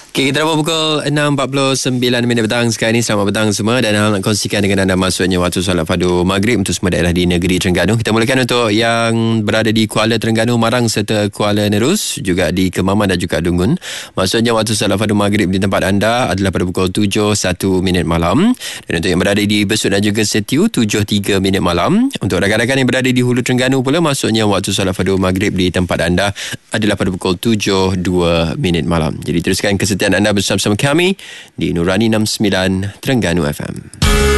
Okay, kita dapat pukul 6.49 petang sekarang ni. Selamat petang semua dan nak kongsikan dengan anda maksudnya waktu solat fardu maghrib untuk semua daerah di negeri Terengganu. Kita mulakan untuk yang berada di Kuala Terengganu, Marang serta Kuala Nerus, juga di Kemaman dan juga Dungun. Maksudnya waktu solat fardu maghrib di tempat anda adalah pada pukul 7.01 malam. Dan untuk yang berada di Besut dan juga Setiu, 7.03 malam. Untuk rakan-rakan yang berada di Hulu Terengganu pula, maksudnya waktu solat fardu maghrib di tempat anda adalah pada pukul 7.02 malam. Jadi teruskan kesetiaan anda bersama-sama kami di Nurani 69 Terengganu FM.